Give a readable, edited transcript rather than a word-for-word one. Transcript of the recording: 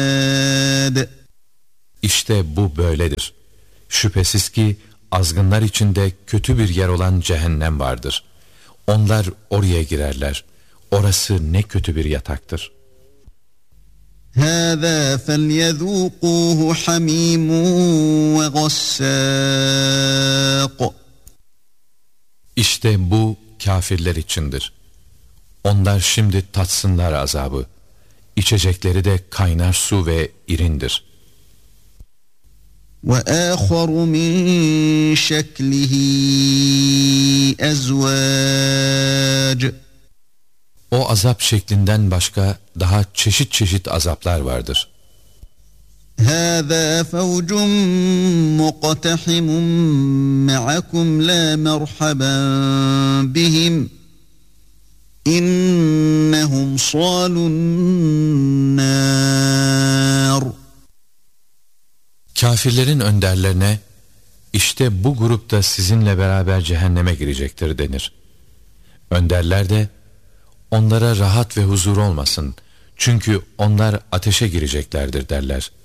İşte bu böyledir. Şüphesiz ki azgınlar içinde kötü bir yer olan cehennem vardır. Onlar oraya girerler. Orası ne kötü bir yataktır. هَذَا فَلْيَذُوقُوهُ حَمِيمٌ وَغَسَّاقٌ. İşte bu kafirler içindir. Onlar şimdi tatsınlar azabı. İçecekleri de kaynar su ve irindir. وَآخَرُ مِنْ شَكْلِهِ أَزْوَاجٌ. O azap şeklinden başka daha çeşit çeşit azaplar vardır. هَذَا فَوْجٌ مُقْتَحِمٌ مَعَكُمْ لَا مَرْحَبًا بِهِمْ إِنَّهُمْ صَالُو النَّارِ. Kafirlerin önderlerine işte bu grup da sizinle beraber cehenneme girecektir denir. Önderler de onlara rahat ve huzur olmasın çünkü onlar ateşe gireceklerdir derler.